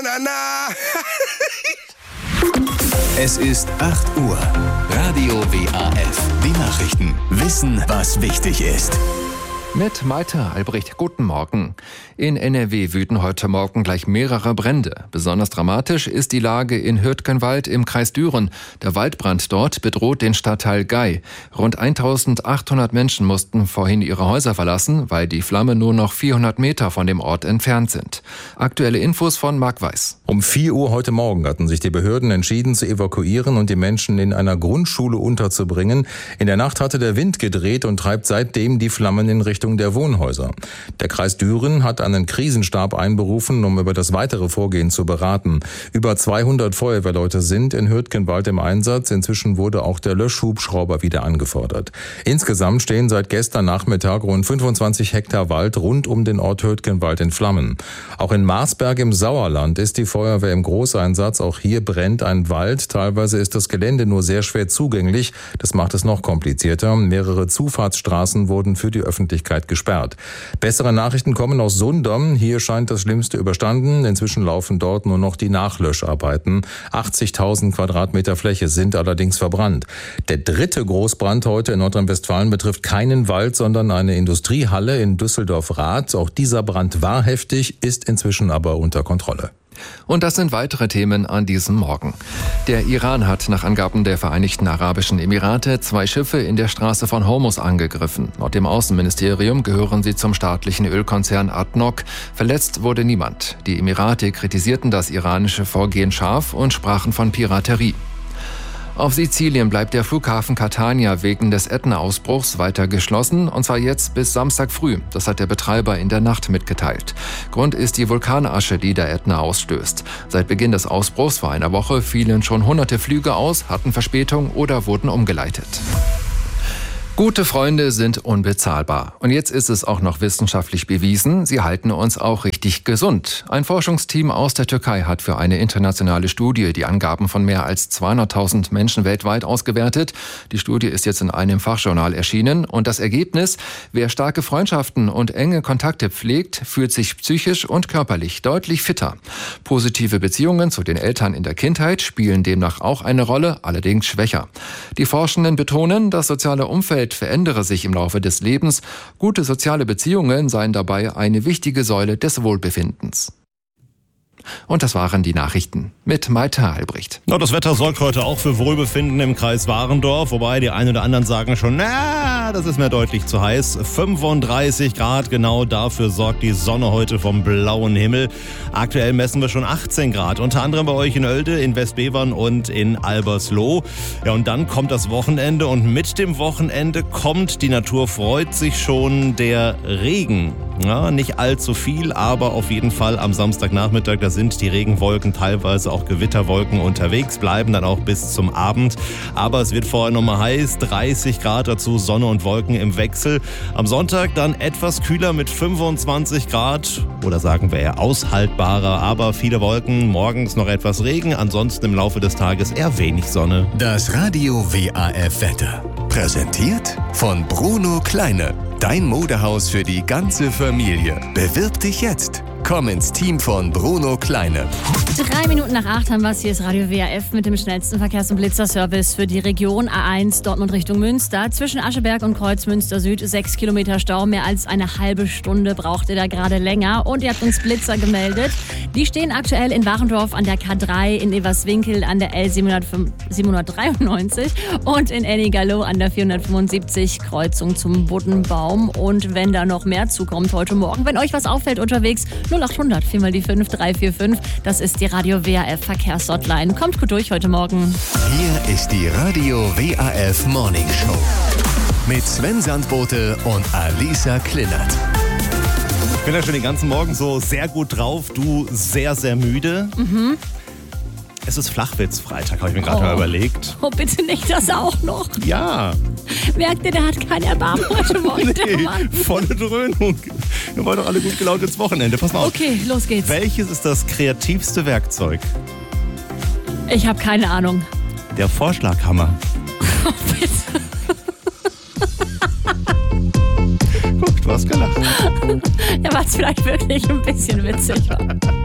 na, na. Es ist 8 Uhr. Radio WAF. Die Nachrichten. Wissen, was wichtig ist. Mit Malte Albrecht, guten Morgen. In NRW wüten heute Morgen gleich mehrere Brände. Besonders dramatisch ist die Lage in Hürtgenwald im Kreis Düren. Der Waldbrand dort bedroht den Stadtteil Gei. Rund 1800 Menschen mussten vorhin ihre Häuser verlassen, weil die Flammen nur noch 400 Meter von dem Ort entfernt sind. Aktuelle Infos von Marc Weiß. Um 4 Uhr heute Morgen hatten sich die Behörden entschieden zu evakuieren und die Menschen in einer Grundschule unterzubringen. In der Nacht hatte der Wind gedreht und treibt seitdem die Flammen in Richtung der Wohnhäuser. Der Kreis Düren hat einen Krisenstab einberufen, um über das weitere Vorgehen zu beraten. Über 200 Feuerwehrleute sind in Hürtgenwald im Einsatz. Inzwischen wurde auch der Löschhubschrauber wieder angefordert. Insgesamt stehen seit gestern Nachmittag rund 25 Hektar Wald rund um den Ort Hürtgenwald in Flammen. Auch in Marsberg im Sauerland ist die Feuerwehr im Großeinsatz. Auch hier brennt ein Wald. Teilweise ist das Gelände nur sehr schwer zugänglich. Das macht es noch komplizierter. Mehrere Zufahrtsstraßen wurden für die Öffentlichkeit gesperrt. Bessere Nachrichten kommen aus Sundern. Hier scheint das Schlimmste überstanden. Inzwischen laufen dort nur noch die Nachlöscharbeiten. 80.000 Quadratmeter Fläche sind allerdings verbrannt. Der dritte Großbrand heute in Nordrhein-Westfalen betrifft keinen Wald, sondern eine Industriehalle in Düsseldorf-Rath. Auch dieser Brand war heftig, ist inzwischen aber unter Kontrolle. Und das sind weitere Themen an diesem Morgen. Der Iran hat nach Angaben der Vereinigten Arabischen Emirate 2 Schiffe in der Straße von Hormuz angegriffen. Laut dem Außenministerium gehören sie zum staatlichen Ölkonzern ADNOC. Verletzt wurde niemand. Die Emirate kritisierten das iranische Vorgehen scharf und sprachen von Piraterie. Auf Sizilien bleibt der Flughafen Catania wegen des Ätna-Ausbruchs weiter geschlossen, und zwar jetzt bis Samstag früh. Das hat der Betreiber in der Nacht mitgeteilt. Grund ist die Vulkanasche, die der Ätna ausstößt. Seit Beginn des Ausbruchs vor einer Woche fielen schon hunderte Flüge aus, hatten Verspätung oder wurden umgeleitet. Gute Freunde sind unbezahlbar. Und jetzt ist es auch noch wissenschaftlich bewiesen, sie halten uns auch richtig gesund. Ein Forschungsteam aus der Türkei hat für eine internationale Studie die Angaben von mehr als 200.000 Menschen weltweit ausgewertet. Die Studie ist jetzt in einem Fachjournal erschienen. Und das Ergebnis: Wer starke Freundschaften und enge Kontakte pflegt, fühlt sich psychisch und körperlich deutlich fitter. Positive Beziehungen zu den Eltern in der Kindheit spielen demnach auch eine Rolle, allerdings schwächer. Die Forschenden betonen, das soziale Umfeld verändere sich im Laufe des Lebens. Gute soziale Beziehungen seien dabei eine wichtige Säule des Wohlbefindens. Und das waren die Nachrichten mit Malte Albrecht. Ja, das Wetter sorgt heute auch für Wohlbefinden im Kreis Warendorf, wobei die einen oder anderen sagen schon, das ist mir deutlich zu heiß. 35 Grad, genau dafür sorgt die Sonne heute vom blauen Himmel. Aktuell messen wir schon 18 Grad, unter anderem bei euch in Oelde, in Westbevern und in Albersloh. Ja, und dann kommt das Wochenende und mit dem Wochenende kommt, die Natur freut sich schon, der Regen. Ja, nicht allzu viel, aber auf jeden Fall am Samstagnachmittag, da sind die Regenwolken, teilweise auch Gewitterwolken unterwegs, bleiben dann auch bis zum Abend. Aber es wird vorher nochmal heiß, 30 Grad dazu, Sonne und Wolken im Wechsel. Am Sonntag dann etwas kühler mit 25 Grad oder sagen wir eher aushaltbarer, aber viele Wolken, morgens noch etwas Regen, ansonsten im Laufe des Tages eher wenig Sonne. Das Radio WAF Wetter. Präsentiert von Bruno Kleine. Dein Modehaus für die ganze Familie. Bewirb dich jetzt. Komm ins Team von Bruno Kleine. 3 Minuten nach 8 haben wir es. Hier ist Radio WAF mit dem schnellsten Verkehrs- und Blitzerservice für die Region A1 Dortmund Richtung Münster. Zwischen Ascheberg und Kreuzmünster Süd 6 Kilometer Stau. Mehr als eine halbe Stunde braucht ihr da gerade länger. Und ihr habt uns Blitzer gemeldet. Die stehen aktuell in Warendorf an der K3, in Everswinkel an der L793 und in Ennigerloh an der 475 Kreuzung zum Buddenbaum. Und wenn da noch mehr zukommt heute Morgen, wenn euch was auffällt unterwegs, 0800 4 mal die 5 345. Das ist die Radio WAF Verkehrshotline. Kommt gut durch heute Morgen. Hier ist die Radio WAF Morning Show mit Sven Sandbote und Alisa Klillert. Ich bin ja schon den ganzen Morgen so sehr gut drauf, du sehr, sehr müde. Mhm. Es ist Flachwitz-Freitag, habe ich mir gerade mal überlegt. Oh, bitte nicht das auch noch. Ja. Merkt ihr, der hat kein Erbarmen heute Morgen. Nee, volle Dröhnung. Wir wollen doch alle gut gelaunt ins Wochenende. Pass mal auf. Okay, los geht's. Welches ist das kreativste Werkzeug? Ich habe keine Ahnung. Der Vorschlaghammer. Oh, bitte. Guck, du hast gelacht. Ja, was vielleicht wirklich ein bisschen witzig war.